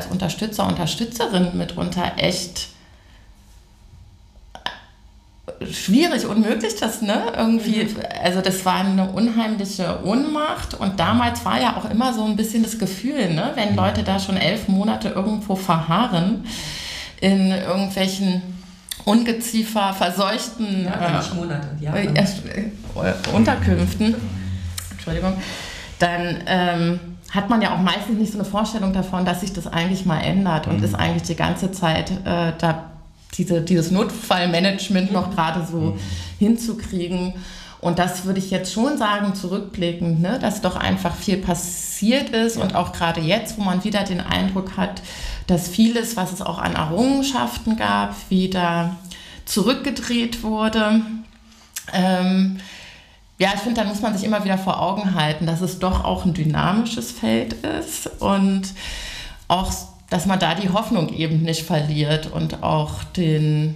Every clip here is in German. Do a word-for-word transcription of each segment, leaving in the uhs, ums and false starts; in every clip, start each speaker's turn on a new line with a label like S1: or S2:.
S1: als Unterstützer, Unterstützerin mitunter echt schwierig, unmöglich, das, ne, irgendwie, also das war eine unheimliche Ohnmacht und damals war ja auch immer so ein bisschen das Gefühl, ne, wenn Leute da schon elf Monate irgendwo verharren, in irgendwelchen Ungeziefer verseuchten
S2: ja, nicht Monate, ja,
S1: äh, äh, Unterkünften, Entschuldigung, dann ähm, hat man ja auch meistens nicht so eine Vorstellung davon, dass sich das eigentlich mal ändert und mhm. ist eigentlich die ganze Zeit äh, da diese, dieses Notfallmanagement noch gerade so mhm. hinzukriegen. Und das würde ich jetzt schon sagen, zurückblickend, ne, dass doch einfach viel passiert ist ja. und auch gerade jetzt, wo man wieder den Eindruck hat, dass vieles, was es auch an Errungenschaften gab, wieder zurückgedreht wurde. Ähm, ja, ich finde, da muss man sich immer wieder vor Augen halten, dass es doch auch ein dynamisches Feld ist und auch dass man da die Hoffnung eben nicht verliert und auch den,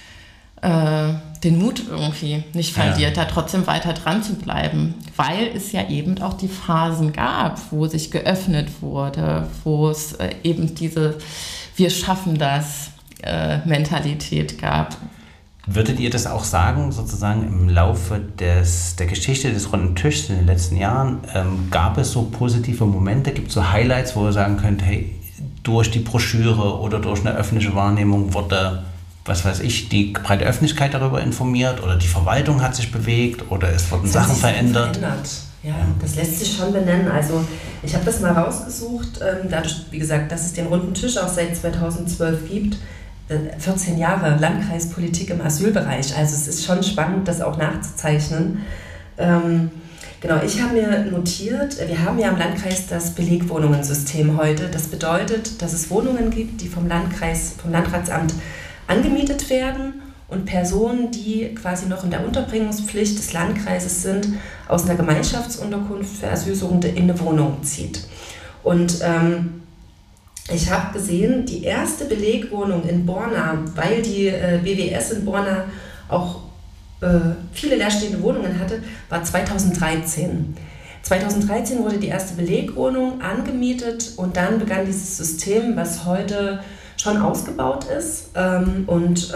S1: äh, den Mut irgendwie nicht verliert, ja. da trotzdem weiter dran zu bleiben, weil es ja eben auch die Phasen gab, wo sich geöffnet wurde, wo es äh, eben diese Wir schaffen das äh, Mentalität gab.
S3: Würdet ihr das auch sagen, sozusagen im Laufe des, der Geschichte des Runden Tischs in den letzten Jahren, ähm, gab es so positive Momente, gibt es so Highlights, wo ihr sagen könnt, hey, durch die Broschüre oder durch eine öffentliche Wahrnehmung wurde, was weiß ich, die breite Öffentlichkeit darüber informiert oder die Verwaltung hat sich bewegt oder es wurden Sachen verändert.
S2: verändert. Ja, das lässt sich schon benennen. Also ich habe das mal rausgesucht, ähm, dadurch, wie gesagt, dass es den Runden Tisch auch seit zweitausendzwölf gibt, vierzehn Jahre Landkreispolitik im Asylbereich. Also es ist schon spannend, das auch nachzuzeichnen. Ähm, Genau, ich habe mir notiert, wir haben ja im Landkreis das Belegwohnungensystem heute. Das bedeutet, dass es Wohnungen gibt, die vom Landkreis, vom Landratsamt angemietet werden und Personen, die quasi noch in der Unterbringungspflicht des Landkreises sind, aus einer Gemeinschaftsunterkunft für Asylsuchende in eine Wohnung zieht. Und ähm, ich habe gesehen, die erste Belegwohnung in Borna, weil die äh, B W S in Borna auch viele leerstehende Wohnungen hatte, war zweitausenddreizehn. zweitausenddreizehn wurde die erste Belegwohnung angemietet und dann begann dieses System, was heute schon ausgebaut ist. Und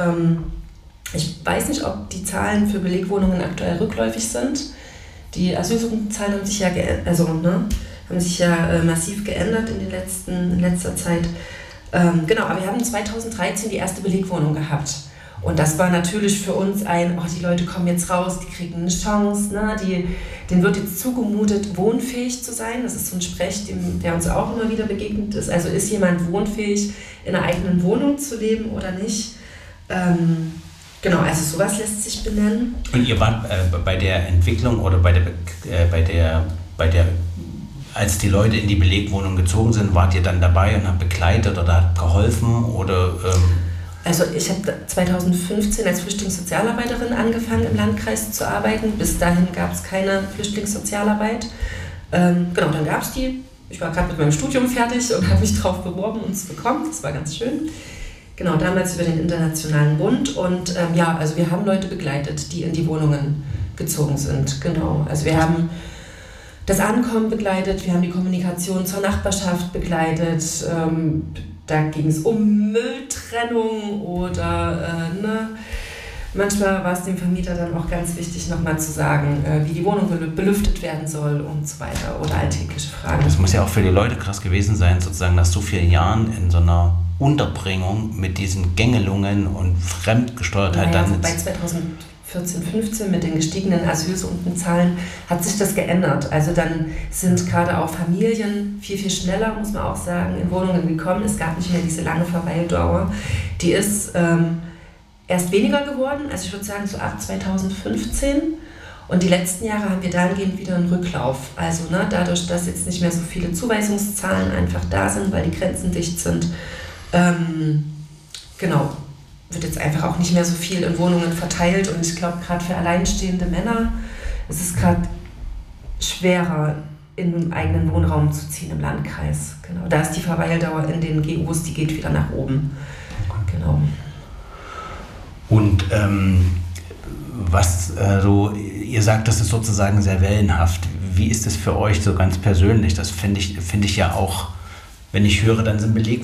S2: ich weiß nicht, ob die Zahlen für Belegwohnungen aktuell rückläufig sind. Die Asylsuchendenzahlen haben sich ja, ge- also, ne, haben sich ja massiv geändert in, den letzten, in letzter Zeit. Genau, aber wir haben zweitausenddreizehn die erste Belegwohnung gehabt. Und das war natürlich für uns ein, oh, die Leute kommen jetzt raus, die kriegen eine Chance, ne? die, denen wird jetzt zugemutet, wohnfähig zu sein. Das ist so ein Sprech, dem, der uns auch immer wieder begegnet ist. Also ist jemand wohnfähig, in einer eigenen Wohnung zu leben oder nicht? Ähm, genau, also sowas lässt sich benennen.
S3: Und ihr wart äh, bei der Entwicklung oder bei der, äh, bei der, bei der, als die Leute in die Belegwohnung gezogen sind, wart ihr dann dabei und habt begleitet oder habt geholfen oder... Ähm
S2: Also ich habe zweitausendfünfzehn als Flüchtlingssozialarbeiterin angefangen im Landkreis zu arbeiten. Bis dahin gab es keine Flüchtlingssozialarbeit. Ähm, genau, dann gab es die. Ich war gerade mit meinem Studium fertig und habe mich drauf beworben und es bekommen. Das war ganz schön. Genau, damals über den Internationalen Bund. Und ähm, ja, also wir haben Leute begleitet, die in die Wohnungen gezogen sind. Genau, also wir haben das Ankommen begleitet, wir haben die Kommunikation zur Nachbarschaft begleitet. Ähm, Da ging es um Mülltrennung oder äh, ne. Manchmal war es dem Vermieter dann auch ganz wichtig, nochmal zu sagen, äh, wie die Wohnung belüftet werden soll und so weiter oder alltägliche Fragen.
S3: Das muss ja auch für die Leute krass gewesen sein, sozusagen nach so vielen Jahren in so einer Unterbringung mit diesen Gängelungen und Fremdgesteuertheit.
S2: Naja,
S3: dann
S2: also bei zweitausendvierzehn, fünfzehn mit den gestiegenen Asylsuchendenzahlen hat sich das geändert. Also dann sind gerade auch Familien viel, viel schneller, muss man auch sagen, in Wohnungen gekommen. Es gab nicht mehr diese lange Verweildauer. Die ist ähm, erst weniger geworden, also ich würde sagen so ab zweitausendfünfzehn. Und die letzten Jahre haben wir dahingehend wieder einen Rücklauf. Also ne, dadurch, dass jetzt nicht mehr so viele Zuweisungszahlen einfach da sind, weil die Grenzen dicht sind, ähm, genau, wird jetzt einfach auch nicht mehr so viel in Wohnungen verteilt. Und ich glaube, gerade für alleinstehende Männer ist es gerade schwerer, in einem eigenen Wohnraum zu ziehen im Landkreis. Genau. Da ist die Verweildauer in den G Us, die geht wieder nach oben. Genau.
S3: Und ähm, was, also, ihr sagt, das ist sozusagen sehr wellenhaft. Wie ist es für euch so ganz persönlich? Das finde ich, finde ich ja auch, wenn ich höre, dann sind Beleg